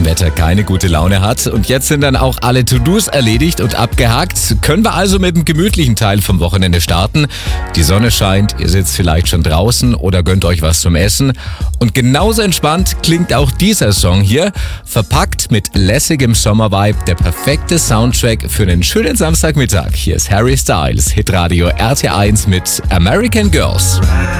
Wetter keine gute Laune hat. Und jetzt sind dann auch alle To-Dos erledigt und abgehakt. Können wir also mit dem gemütlichen Teil vom Wochenende starten. Die Sonne scheint, ihr sitzt vielleicht schon draußen oder gönnt euch was zum Essen. Und genauso entspannt klingt auch dieser Song hier. Verpackt mit lässigem Sommervibe, der perfekte Soundtrack für einen schönen Samstagmittag. Hier ist Harry Styles, Hitradio RT1 mit American Girls.